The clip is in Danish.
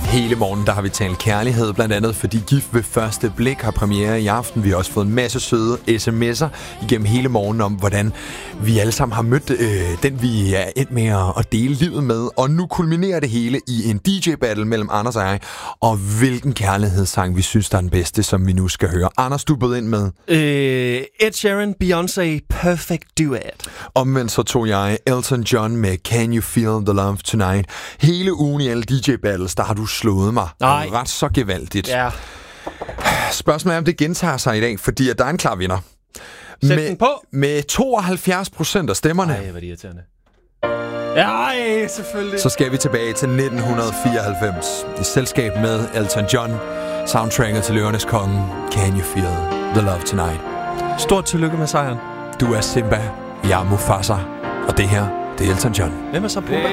Hele morgen, der har vi talt kærlighed, blandt andet fordi Gift ved første blik har premiere i aften. Vi har også fået en masse søde sms'er igennem hele morgen om, hvordan vi alle sammen har mødt den, vi er endt med at dele livet med. Og nu kulminerer det hele i en DJ-battle mellem Anders og jeg. Og hvilken kærlighedssang vi synes, der er den bedste, som vi nu skal høre. Anders, du bød ind med? Ed Sheeran, Beyoncé, Perfect Duet. Omvendt så tog jeg Elton John med Can You Feel the Love Tonight. Hele ugen i alle DJ-battles, der har du slået mig ret så gevaldigt. Ja. Spørgsmålet er, om det gentager sig i dag, fordi at der er en klar vinder. Sæt den på. Med 72% af stemmerne. Ej, hvad er det irriterende. Ej, selvfølgelig. Så skal vi tilbage til 1994. I selskab med Elton John. Soundtracket til Løvernes Konge. Can You Feel the Love Tonight. Stort tillykke med sejren. Du er Simba, jeg er Mufasa. Og det her, det er Elton John. Hvem er så Pumba?